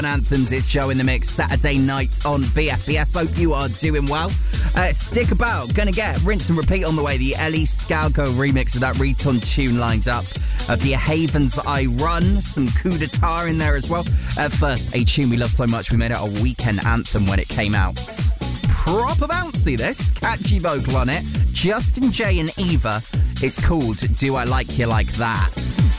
Anthems, it's Joe in the Mix, Saturday night on BFBS. Hope you are doing well. Stick about, gonna get Rinse and Repeat on the way. The Ellie Scalco remix of that Return tune lined up. Dear Havens, I Run, some coup d'etat in there as well. First, a tune we love so much, we made it a weekend anthem when it came out. Proper bouncy this, catchy vocal on it. Justin J and Eva, it's called Do I Like You Like That.